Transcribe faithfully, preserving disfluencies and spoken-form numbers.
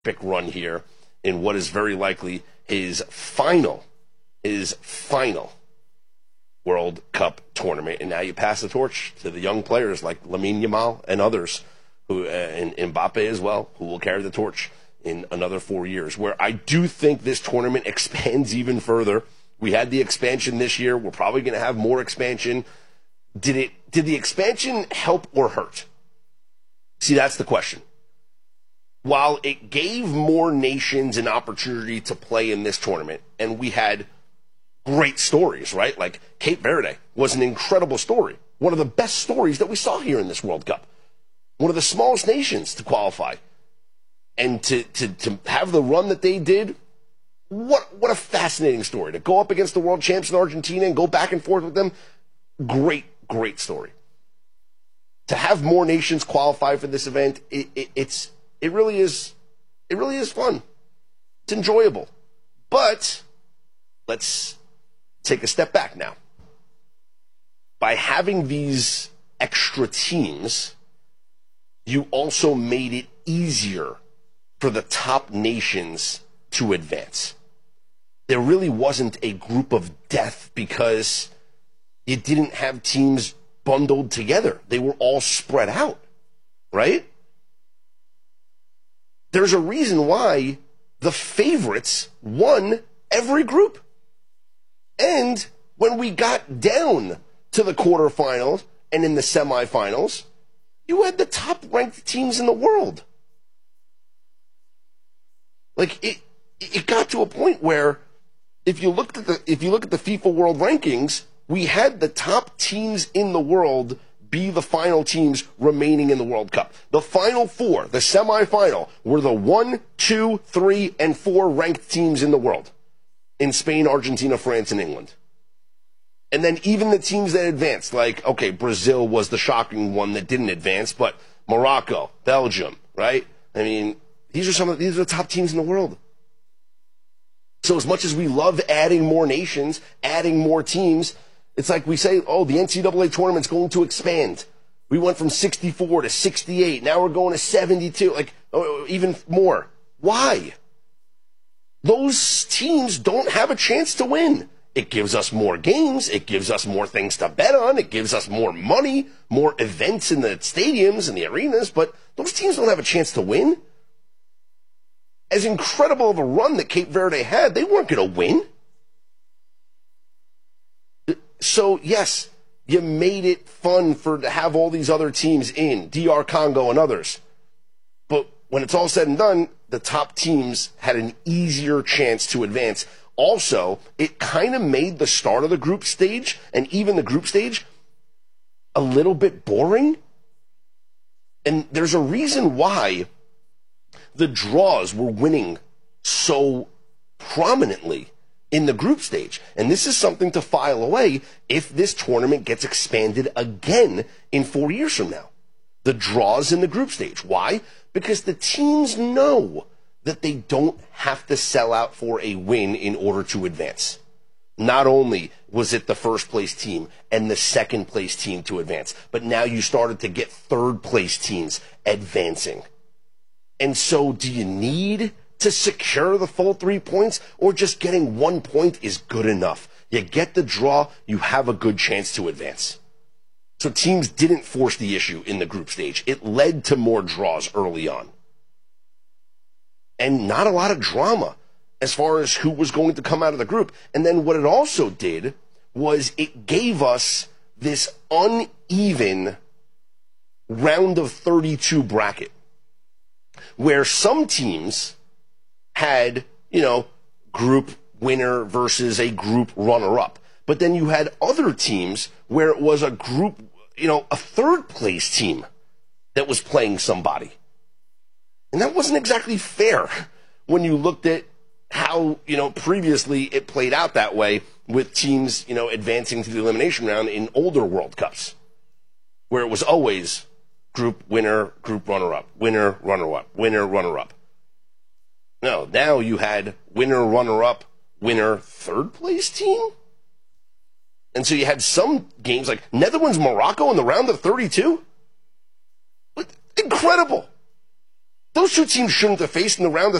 epic run here in what is very likely his final, his final World Cup tournament. And now you pass the torch to the young players like Lamine Yamal and others, who uh, and Mbappe as well, who will carry the torch in another four years, where I do think this tournament expands even further. We had the expansion this year. We're probably going to have more expansion. Did it? Did the expansion help or hurt? See, that's the question. While it gave more nations an opportunity to play in this tournament, and we had great stories, right? Like Cape Verde was an incredible story. One of the best stories that we saw here in this World Cup. One of the smallest nations to qualify. And to, to, to have the run that they did, what what a fascinating story. To go up against the world champs in Argentina and go back and forth with them, great, great story. To have more nations qualify for this event, it, it, it's it really is it really is fun. It's enjoyable. But let's take a step back now. By having these extra teams, you also made it easier for the top nations to advance. There really wasn't a group of death because you didn't have teams bundled together. They were all spread out, right? There's a reason why the favorites won every group. And when we got down to the quarterfinals and in the semifinals, you had the top-ranked teams in the world. Like it, it got to a point where, if you looked at the if you look at the FIFA World Rankings, we had the top teams in the world be the final teams remaining in the World Cup. The final four, the semifinal, were the one, two, three, and four ranked teams in the world, in Spain, Argentina, France, and England. And then even the teams that advanced, like, okay, Brazil was the shocking one that didn't advance, but Morocco, Belgium, right? I mean, these are some of these are the top teams in the world. So as much as we love adding more nations, adding more teams, it's like we say, oh, the N C double A tournament's going to expand. We went from sixty-four to sixty-eight. Now we're going to seventy-two, like oh, even more. Why? Those teams don't have a chance to win. It gives us more games. It gives us more things to bet on. It gives us more money, more events in the stadiums and the arenas, but those teams don't have a chance to win. As incredible of a run that Cape Verde had, they weren't going to win. So, yes, you made it fun for to have all these other teams in, D R Congo and others. But when it's all said and done, the top teams had an easier chance to advance. Also, it kind of made the start of the group stage, and even the group stage, a little bit boring. And there's a reason why the draws were winning so prominently in the group stage. And this is something to file away if this tournament gets expanded again in four years from now. The draws in the group stage. Why? Because the teams know that they don't have to sell out for a win in order to advance. Not only was it the first place team and the second place team to advance, but now you started to get third place teams advancing. And so do you need to secure the full three points, or just getting one point is good enough? You get the draw, you have a good chance to advance. So teams didn't force the issue in the group stage. It led to more draws early on. And not a lot of drama as far as who was going to come out of the group. And then what it also did was it gave us this uneven round of thirty-two bracket, where some teams had, you know, group winner versus a group runner-up. But then you had other teams where it was a group, you know, a third-place team that was playing somebody. And that wasn't exactly fair when you looked at how, you know, previously it played out that way with teams, you know, advancing to the elimination round in older World Cups, where it was always group winner, group runner-up, winner, runner-up, winner, runner-up. No, now you had winner, runner-up, winner, third-place team? And so you had some games like Netherlands, Morocco in the round of thirty-two? Incredible. Those two teams shouldn't have faced in the round of